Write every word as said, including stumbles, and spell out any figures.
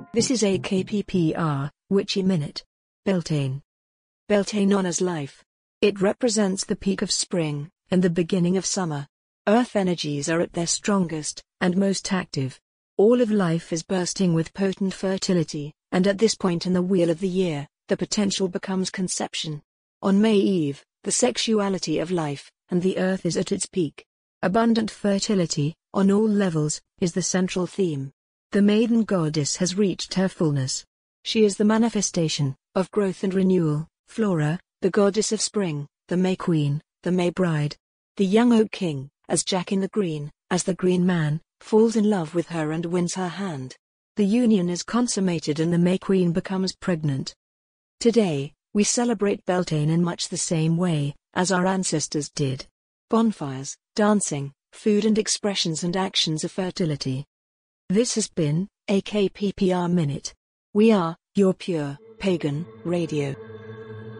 This is A K P P R, Witchy Minute. Beltane. Beltane honors life. It represents the peak of spring, and the beginning of summer. Earth energies are at their strongest, and most active. All of life is bursting with potent fertility, and at this point in the wheel of the year, the potential becomes conception. On May Eve, the sexuality of life, and the earth is at its peak. Abundant fertility, on all levels, is the central theme. The maiden goddess has reached her fullness. She is the manifestation of growth and renewal. Flora, the goddess of spring, the May Queen, the May Bride. The young Oak King, as Jack in the Green, as the Green Man, falls in love with her and wins her hand. The union is consummated and the May Queen becomes pregnant. Today, we celebrate Beltane in much the same way as our ancestors did. Bonfires, dancing, food and expressions and actions of fertility. This has been A K P P R Minute. We are your pure pagan radio.